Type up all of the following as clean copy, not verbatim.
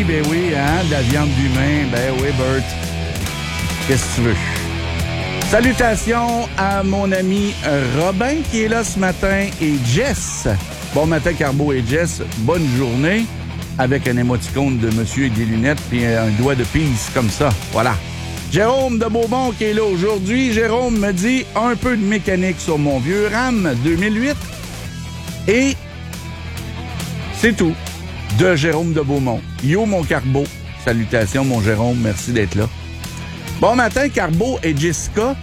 Ben oui, hein, de la viande d'humain. Ben oui, Bert. Qu'est-ce que tu veux? Salutations à mon ami Robin qui est là ce matin et Jess. Bon matin, Carbo et Jess. Bonne journée. Avec un émoticône de monsieur et des lunettes puis un doigt de peace comme ça. Voilà. Jérôme de Beaumont qui est là aujourd'hui. Jérôme me dit un peu de mécanique sur mon vieux RAM 2008. Et c'est tout. De Jérôme de Beaumont. Yo, mon Carbo. Salutations, mon Jérôme. Merci d'être là. Bon matin, Carbo et Jessica.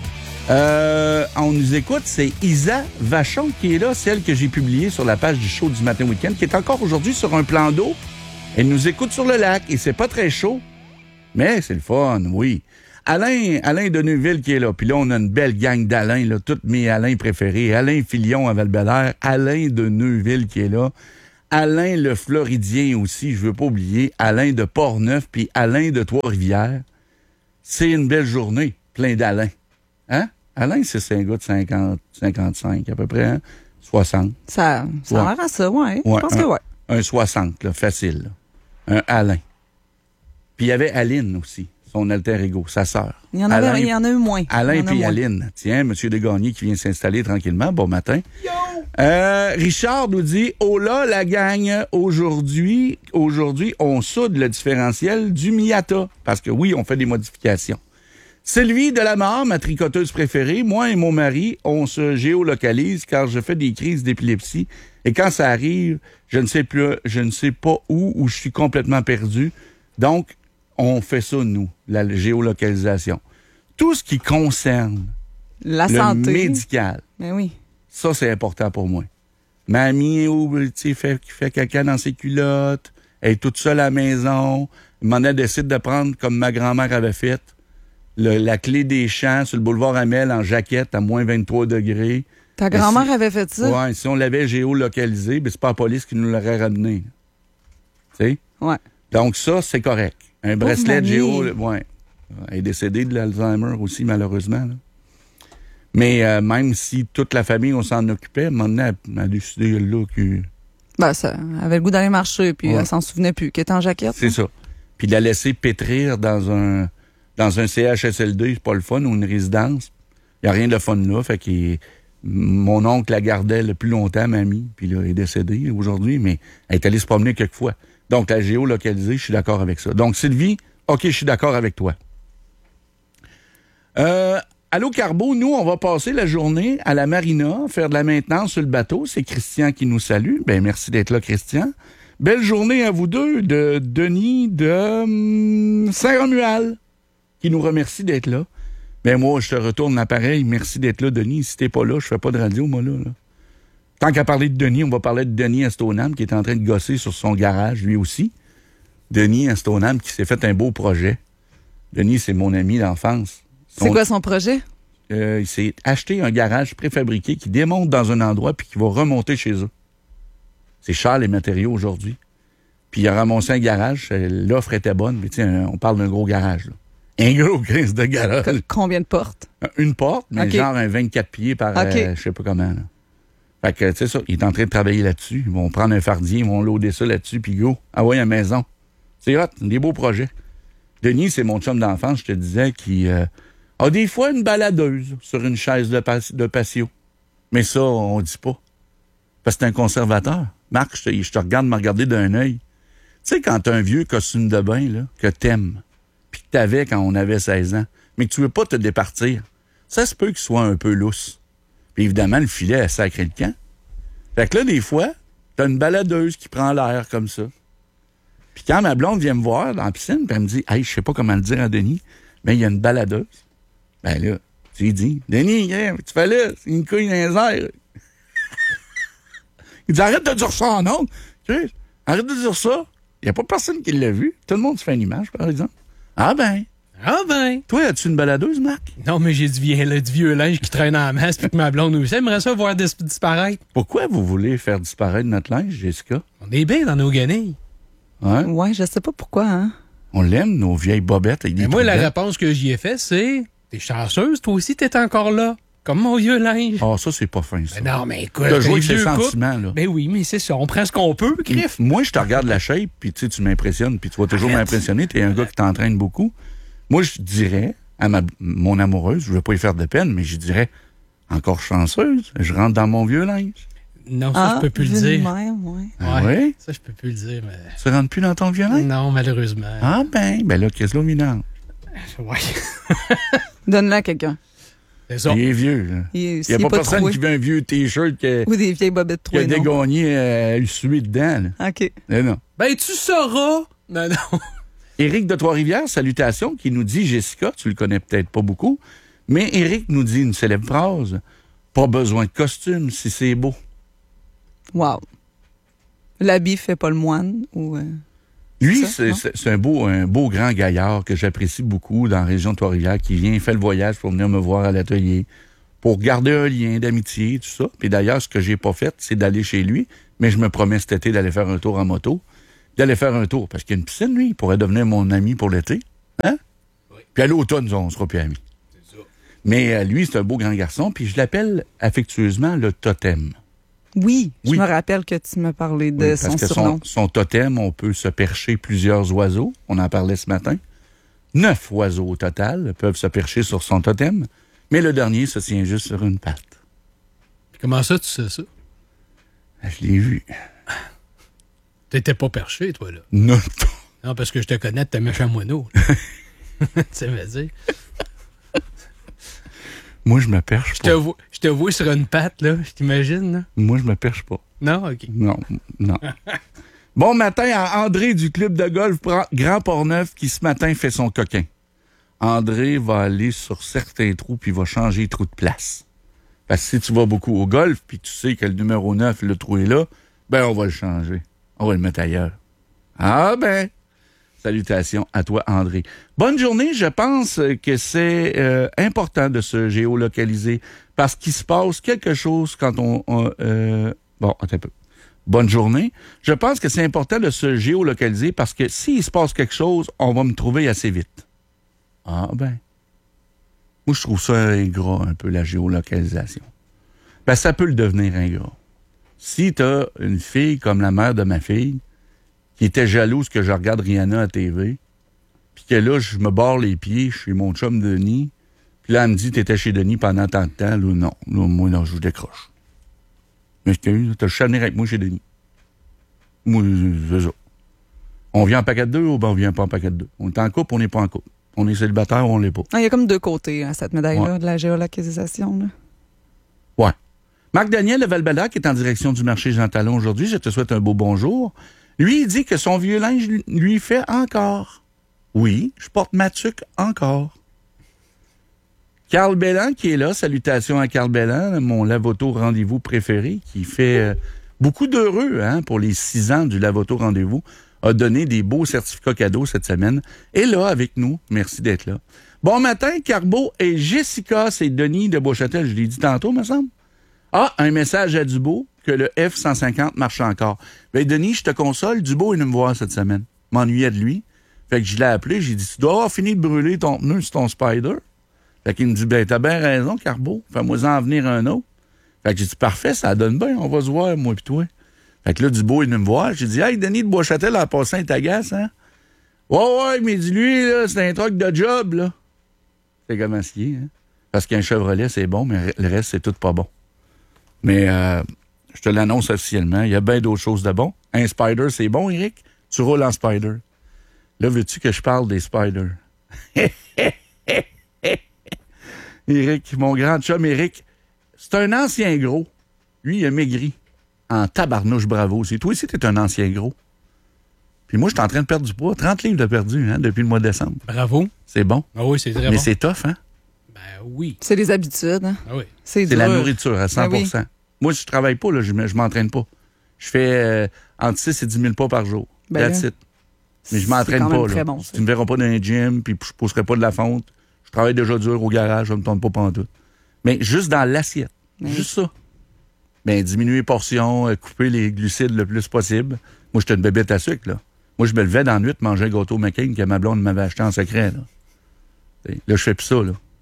On nous écoute. C'est Isa Vachon qui est là, celle que j'ai publiée sur la page du show du Matin Week-end, qui est encore aujourd'hui sur un plan d'eau. Elle nous écoute sur le lac et c'est pas très chaud, mais c'est le fun, oui. Alain de Neuville qui est là. Puis là, on a une belle gang d'Alain, là, tous mes Alain préférés. Alain Filion à Val-Bélair, Alain de Neuville qui est là. Alain le Floridien aussi, je veux pas oublier. Alain de Portneuf, puis Alain de Trois-Rivières. C'est une belle journée, plein d'Alain. Hein? Alain, c'est un gars de 50, 55 à peu près, hein? 60. Ça a l'air à ça, ouais. Je pense que ouais. Un 60, là, facile. Là. Un Alain. Puis il y avait Aline aussi, son alter ego, sa sœur. Il y en a eu moins. Alain puis Aline. Tiens, M. Desgagnés qui vient s'installer tranquillement. Bon matin. Yo! Richard nous dit, oh là, la gang, aujourd'hui, on soude le différentiel du Miata. Parce que oui, on fait des modifications. Sylvie Delamare, ma tricoteuse préférée, moi et mon mari, on se géolocalise car je fais des crises d'épilepsie. Et quand ça arrive, je ne sais pas où je suis complètement perdu. Donc, on fait ça, nous, la géolocalisation. Tout ce qui concerne la le santé médical. Ben oui. Ça, c'est important pour moi. Mamie, fait caca dans ses culottes, elle est toute seule à la maison, elle décide de prendre, comme ma grand-mère avait fait, la clé des champs sur le boulevard Amel en jaquette à moins 23 degrés. Ta grand-mère avait fait ça? Oui, si on l'avait géolocalisé, ben c'est pas la police qui nous l'aurait ramené. Tu sais? Ouais. Donc ça, c'est correct. Un bracelet géo... Ouais. Elle est décédée de l'Alzheimer aussi, malheureusement. Là. Mais même si toute la famille, on s'en occupait, à un moment donné, elle a décidé là que... Ben, ça avait le goût d'aller marcher, puis elle s'en souvenait plus, qu'elle était en jaquette. C'est ça. Puis la laisser pétrir dans un CHSLD, c'est pas le fun, ou une résidence. Il n'y a rien de fun là. Fait que mon oncle la gardait le plus longtemps, mamie, puis là, elle est décédée aujourd'hui, mais elle est allée se promener quelques fois. Donc, la géolocalisée, je suis d'accord avec ça. Donc, Sylvie, OK, je suis d'accord avec toi. Allô, Carbo, nous, on va passer la journée à la marina, faire de la maintenance sur le bateau. C'est Christian qui nous salue. Ben, merci d'être là, Christian. Belle journée à vous deux, de Denis de Saint-Romuald, qui nous remercie d'être là. Ben, moi, je te retourne l'appareil. Merci d'être là, Denis. Si t'es pas là, je fais pas de radio, moi, là. Tant qu'à parler de Denis, on va parler de Denis Astonam, qui est en train de gosser sur son garage, lui aussi. Denis Astonam, qui s'est fait un beau projet. Denis, c'est mon ami d'enfance. C'est quoi son projet? Il s'est acheté un garage préfabriqué qui démonte dans un endroit puis qui va remonter chez eux. C'est cher, les matériaux, aujourd'hui. Puis il a ramassé un garage. L'offre était bonne, mais tiens, on parle d'un gros garage, là. Un gros crise de garage. Combien de portes? Une porte, mais genre un 24 pieds par... je sais pas comment, là. Fait que, tu sais ça, il est en train de travailler là-dessus. Ils vont prendre un fardier, ils vont loader ça là-dessus, puis go, envoyer à la maison. C'est hot, des beaux projets. Denis, c'est mon chum d'enfance, je te disais, qui a des fois une baladeuse sur une chaise de patio. Mais ça, on dit pas. Parce que c'est un conservateur. Marc, je te regarde me regarder d'un œil. Tu sais, quand t'as un vieux costume de bain, là, que t'aimes, puis que t'avais quand on avait 16 ans, mais que tu veux pas te départir, ça se peut qu'il soit un peu lousse. Puis évidemment, le filet a sacré le camp. Fait que là, des fois, t'as une baladeuse qui prend l'air comme ça. Puis quand ma blonde vient me voir dans la piscine, puis elle me dit « Hey, je sais pas comment le dire à Denis, mais il y a une baladeuse. » Ben là, tu lui dis « Denis, tu fais là, c'est une couille dans les airs. » Il dit « Arrête de dire ça, non? Arrête de dire ça. » Il n'y a pas personne qui l'a vu. Tout le monde se fait une image, par exemple. Ah ben. Toi, as-tu une baladeuse, Marc? Non, mais j'ai du vieux linge qui traîne en masse puis que ma blonde aussi aimerait ça voir disparaître. Pourquoi vous voulez faire disparaître notre linge, Jessica? On est bien dans nos guenilles. Hein? Ouais, je sais pas pourquoi, hein. On l'aime, nos vieilles bobettes avec des Mais moi, la trous réponse que j'y ai faite, c'est « T'es chanceuse, toi aussi, t'es encore là. » Comme mon vieux linge. Ah, ça, c'est pas fin, ça. Ben non, mais écoute, T'as joué les avec ses vieux couples. sentiments, là. Ben oui, mais c'est ça. On prend ce qu'on peut, Griff. Moi, je te regarde la shape, puis tu m'impressionnes, puis tu vas toujours m'impressionner. T'es un gars qui t'entraîne beaucoup. Moi, je dirais à mon amoureuse, je veux pas y faire de peine, mais je dirais, encore chanceuse, je rentre dans mon vieux linge. Non, ça, je peux plus le dire. Même, ouais. Ah oui? Ça, je peux plus le dire, mais... Tu rentres plus dans ton vieux linge? Non, malheureusement. Ah ben là, qu'est-ce que Ouais. Donne-le à quelqu'un. C'est ça. il est vieux, là. Il n'y a pas personne qui veut un vieux T-shirt Ou des vieilles bobettes qui a trouées, non? dégagné sué dedans, là. OK. Non. Ben, tu sauras. Non. Éric de Trois-Rivières, salutations, qui nous dit, Jessica, tu le connais peut-être pas beaucoup, mais Éric nous dit une célèbre phrase, pas besoin de costume si c'est beau. Wow. L'habit fait pas le moine ou... Lui, ça, c'est un beau grand gaillard que j'apprécie beaucoup dans la région de Trois-Rivières, qui vient, fait le voyage pour venir me voir à l'atelier, pour garder un lien d'amitié, tout ça. Puis d'ailleurs, ce que j'ai pas fait, c'est d'aller chez lui, mais je me promets cet été d'aller faire un tour en moto, d'aller faire un tour, parce qu'il y a une piscine, lui, il pourrait devenir mon ami pour l'été. Hein? Oui. Puis à l'automne, on sera plus amis. C'est ça. Mais lui, c'est un beau grand garçon, puis je l'appelle affectueusement le totem. Oui, je me rappelle que tu m'as parlé de son surnom. Son totem, on peut se percher plusieurs oiseaux. On en parlait ce matin. 9 oiseaux au total peuvent se percher sur son totem, mais le dernier se tient juste sur une patte. Puis comment ça, tu sais ça? Je l'ai vu. T'étais pas perché, toi, là? Non. Non, parce que je te connais, t'es méchant moineau. Tu sais, me dire. Moi, je me perche pas. Je te vois sur une patte, là, je t'imagine, là. Moi, je me perche pas. Non? OK. Non. Bon matin à André du club de golf Grand Portneuf qui, ce matin, fait son coquin. André va aller sur certains trous puis va changer les trous de place. Parce que si tu vas beaucoup au golf puis tu sais que le numéro 9, le trou est là, ben, on va le changer. On va le mettre ailleurs. Ah ben... Salutations à toi, André. Bonne journée. Je pense que c'est important de se géolocaliser parce qu'il se passe quelque chose quand on... bon, attends un peu. Bonne journée. Je pense que c'est important de se géolocaliser parce que s'il se passe quelque chose, on va me trouver assez vite. Ah ben. Moi, je trouve ça ingrat un peu, la géolocalisation. Ben, ça peut le devenir ingrat. Si t'as une fille comme la mère de ma fille, qui était jalouse que je regarde Rihanna à TV, puis que là, je me barre les pieds chez mon chum Denis, puis là, elle me dit, t'étais chez Denis pendant tant de temps. Là, non. Là, moi, non, je vous décroche. Mais t'as chané avec moi chez Denis. Moi, c'est ça. On vient en paquet de deux ou ben on vient pas en paquet de deux? On est en couple, on n'est pas en couple. On est célibataire ou on l'est pas. Il y a comme deux côtés à cette médaille-là, de la géolocalisation. Là. Ouais. Marc Daniel de Val-Bélac est en direction du marché Jean Talon aujourd'hui. Je te souhaite un beau bonjour. Lui, il dit que son vieux linge lui fait encore. Oui, je porte ma tuque encore. Carl Bellan qui est là. Salutations à Carl Bellan, mon Lavoto Rendez-vous préféré, qui fait beaucoup d'heureux pour les 6 ans du Lavoto Rendez-vous. A donné des beaux certificats cadeaux cette semaine. Et là, avec nous, merci d'être là. Bon matin, Carbo et Jessica, c'est Denis de Beauchâtel, je l'ai dit tantôt, me semble. Ah, un message à Dubo, que le F-150 marche encore. Ben, Denis, je te console, Dubo est venu me voir cette semaine. M'ennuyait de lui. Fait que je l'ai appelé, j'ai dit, tu dois avoir fini de brûler ton pneu sur ton Spider. Fait qu'il me dit, ben, t'as bien raison, Carbo. Fais-moi en venir un autre. Fait que j'ai dit, parfait, ça donne bien, on va se voir, moi pis toi. Fait que là, Dubo est venu me voir. J'ai dit, hey, Denis de Boischâtel a passé un tagace, hein? Ouais, mais dis-lui, là, c'est un truc de job, là. C'est comme acier, hein? Parce qu'un Chevrolet, c'est bon, mais le reste, c'est tout pas bon. Mais, je te l'annonce officiellement, il y a bien d'autres choses de bon. Un Spider, c'est bon, Eric? Tu roules en Spider. Là, veux-tu que je parle des Spider? Eric, mon grand chum Eric, c'est un ancien gros. Lui, il a maigri. En tabarnouche bravo. C'est toi aussi, t'es un ancien gros. Puis moi, je suis en train de perdre du poids. 30 livres de perdu, depuis le mois de décembre. Bravo. C'est bon. Ah oui, c'est très bon. Mais c'est tough, hein? Ben oui. C'est les habitudes. Hein? Ah oui. C'est la nourriture à 100%. oui. Moi, je travaille pas, là, je m'entraîne pas. Je fais entre 6 et 10 000 pas par jour. That's it. Mais je m'entraîne pas, là. Bon, tu me verras pas dans un gym, puis je pousserai pas de la fonte. Je travaille déjà dur au garage, je me tourne pas pantoute. Mais juste dans l'assiette. Oui. Juste ça. Ben, diminuer les portions, couper les glucides le plus possible. Moi, j'étais une bébête à sucre, là. Moi, je me levais dans la nuit, manger un gâteau McCain que ma blonde m'avait acheté en secret, là. Là, je fais plus ça, là.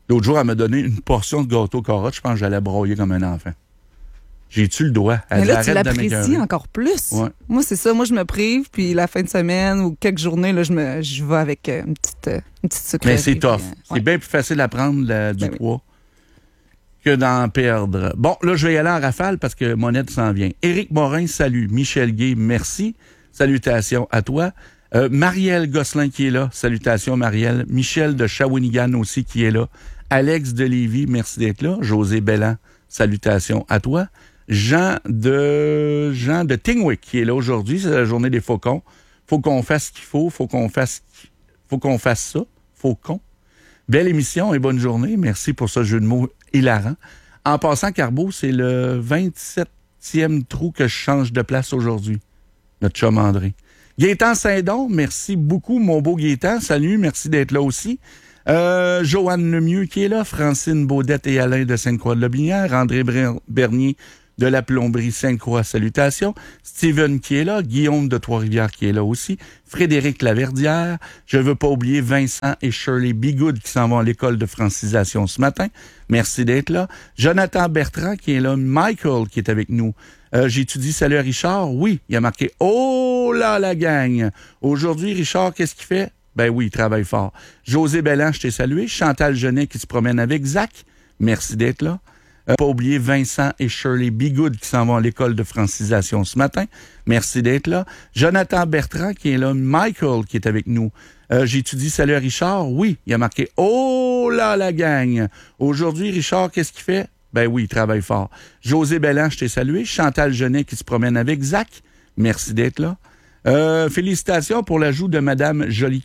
L'autre jour, elle m'a donné une portion de gâteau carotte. Je pense que j'allais broyer comme un enfant. J'ai-tu le doigt? Mais là, tu l'apprécies encore plus. Ouais. Moi, c'est ça. Moi, je me prive, puis la fin de semaine ou quelques journées, là, je vais avec une petite sucrerie. Mais c'est tough. Puis, C'est bien plus facile à prendre du poids que d'en perdre. Bon, là, je vais y aller en rafale parce que Monette s'en vient. Éric Morin, salut. Michel Gay, merci. Salutations à toi. Marielle Gosselin qui est là. Salutations, Marielle. Michel de Shawinigan aussi qui est là. Alex de Lévis, merci d'être là. José Bellan, salutations à toi. Jean de Tingwick qui est là aujourd'hui. C'est la journée des faucons. Faut qu'on fasse ce qu'il faut. Faut qu'on fasse ça. Faucon. Belle émission et bonne journée. Merci pour ce jeu de mots hilarant. En passant, Carbo, c'est le 27e trou que je change de place aujourd'hui. Notre chum André. Gaétan Saint-Don, merci beaucoup, mon beau Gaétan. Salut, merci d'être là aussi. Joanne Lemieux qui est là. Francine Baudette et Alain de Sainte-Croix-de-Lobinière. André Bernier de la Plomberie Sainte-Croix, salutations. Steven qui est là. Guillaume de Trois-Rivières qui est là aussi. Frédéric Laverdière. Je veux pas oublier Vincent et Shirley Bigood qui s'en vont à l'école de francisation ce matin. Merci d'être là. Jonathan Bertrand qui est là. Michael qui est avec nous. J'étudie salut à Richard. Oui, il a marqué « Oh là, la gang! » Aujourd'hui, Richard, qu'est-ce qu'il fait? Ben oui, il travaille fort. José Bellan, je t'ai salué. Chantal Genet qui se promène avec Zach. Merci d'être là. Pas oublier Vincent et Shirley Bigood qui s'en vont à l'école de francisation ce matin. Merci d'être là. Jonathan Bertrand qui est là. Michael qui est avec nous. J'étudie salut à Richard. Oui, il a marqué « Oh là, la gang! » Aujourd'hui, Richard, qu'est-ce qu'il fait? Ben oui, il travaille fort. José Bellan, je t'ai salué. Chantal Genet qui se promène avec Zach. Merci d'être là. Félicitations pour l'ajout de Madame Jolie